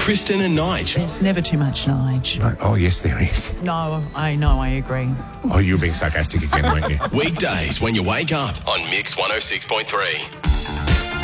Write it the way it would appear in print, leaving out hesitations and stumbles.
Kristen and Nige. There's never too much, Nige. No, oh, yes, there is. No, I agree. Oh, you were being sarcastic again, weren't you? Weekdays when you wake up on Mix 106.3.